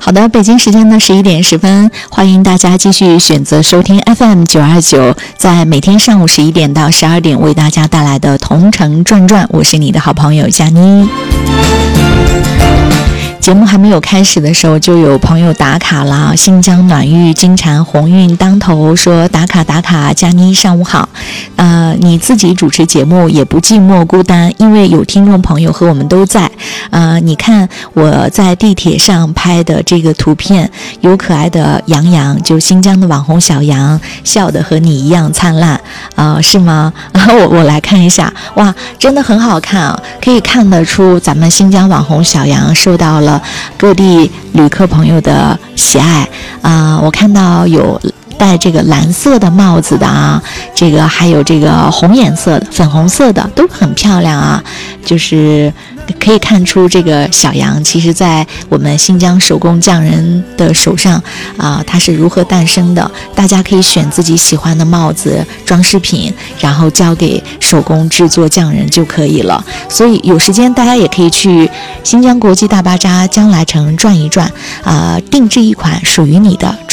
好的，北京时间的11点10分，欢迎大家继续选择收听 FM929，在每天上午11点到12点为大家带来的同城转转，我是你的好朋友佳妮。节目还没有开始的时候，就有朋友打卡了。新疆暖玉金蝉鸿运当头，说打卡打卡，佳妮上午好。你自己主持节目也不寂寞孤单，因为有听众朋友和我们都在。你看我在地铁上拍的这个图片，有可爱的杨洋，就新疆的网红小杨，笑得和你一样灿烂，是吗？我来看一下，哇，真的很好看啊，可以看得出咱们新疆网红小杨受到了各地旅客朋友的喜爱我看到有戴这个蓝色的帽子的啊，这个还有这个红颜色的、粉红色的，都很漂亮啊。就是可以看出这个小羊其实在我们新疆手工匠人的手上它是如何诞生的。大家可以选自己喜欢的帽子、装饰品，然后交给手工制作匠人就可以了。所以有时间大家也可以去新疆国际大巴扎江来城转一转定制一款属于你的